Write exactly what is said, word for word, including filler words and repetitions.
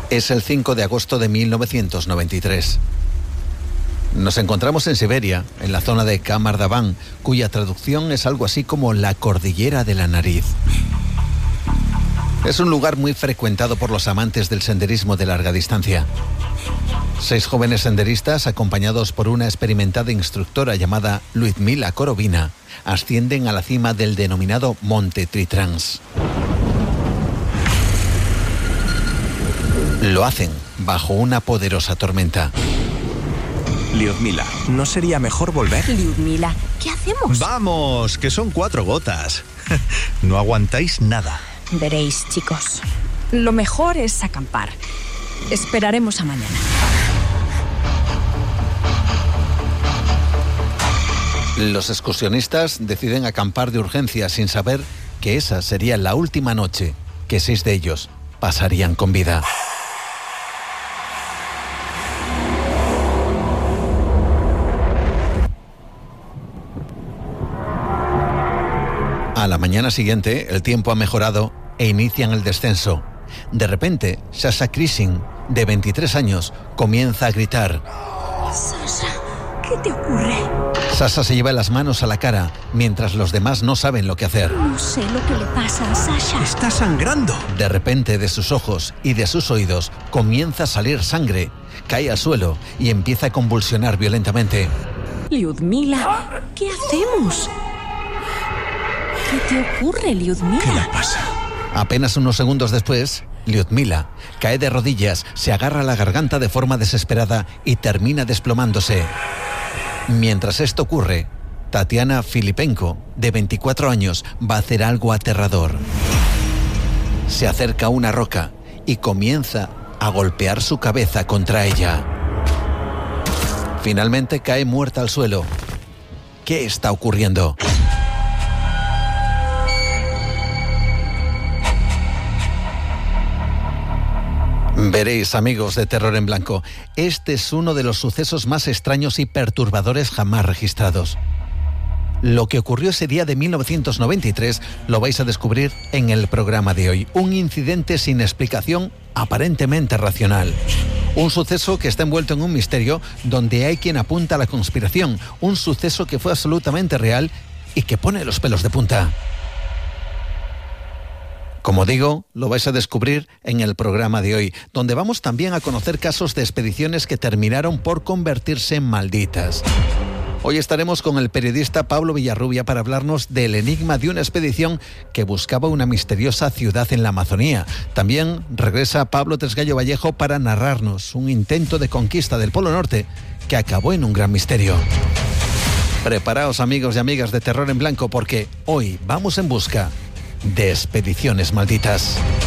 Es el cinco de agosto de mil novecientos noventa y tres. Nos encontramos en Siberia, en la zona de Kamardavan, cuya traducción es algo así como la cordillera de la nariz. Es un lugar muy frecuentado por los amantes del senderismo de larga distancia. Seis jóvenes senderistas, acompañados por una experimentada instructora llamada Lyudmila Korovina, ascienden a la cima del denominado Monte Tritrans. Lo hacen bajo una poderosa tormenta. Lyudmila, ¿no sería mejor volver? Lyudmila, ¿qué hacemos? Vamos, que son cuatro gotas. No aguantáis nada. Veréis, chicos. Lo mejor es acampar. Esperaremos a mañana. Los excursionistas deciden acampar de urgencia sin saber que esa sería la última noche que seis de ellos pasarían con vida. A la mañana siguiente, el tiempo ha mejorado e inician el descenso. De repente, Sasha Krisin, de veintitrés años, comienza a gritar. Sasha, ¿qué te ocurre? Sasha se lleva las manos a la cara, mientras los demás no saben lo que hacer. No sé lo que le pasa a Sasha. ¡Está sangrando! De repente, de sus ojos y de sus oídos, comienza a salir sangre. Cae al suelo y empieza a convulsionar violentamente. Lyudmila, ¿qué hacemos? ¿Qué te ocurre, Lyudmila? ¿Qué le pasa? Apenas unos segundos después, Lyudmila cae de rodillas, se agarra a la garganta de forma desesperada y termina desplomándose. Mientras esto ocurre, Tatiana Filipenko, de veinticuatro años, va a hacer algo aterrador. Se acerca a una roca y comienza a golpear su cabeza contra ella. Finalmente cae muerta al suelo. ¿Qué está ocurriendo? Veréis, amigos de Terror en Blanco, este es uno de los sucesos más extraños y perturbadores jamás registrados. Lo que ocurrió ese día de mil novecientos noventa y tres lo vais a descubrir en el programa de hoy. Un incidente sin explicación aparentemente racional. Un suceso que está envuelto en un misterio donde hay quien apunta a la conspiración. Un suceso que fue absolutamente real y que pone los pelos de punta. Como digo, lo vais a descubrir en el programa de hoy, donde vamos también a conocer casos de expediciones que terminaron por convertirse en malditas. Hoy estaremos con el periodista Pablo Villarrubia para hablarnos del enigma de una expedición que buscaba una misteriosa ciudad en la Amazonía. También regresa Pablo Tresgallo Vallejo para narrarnos un intento de conquista del Polo Norte que acabó en un gran misterio. Preparaos, amigos y amigas de Terror en Blanco, porque hoy vamos en busca de expediciones malditas.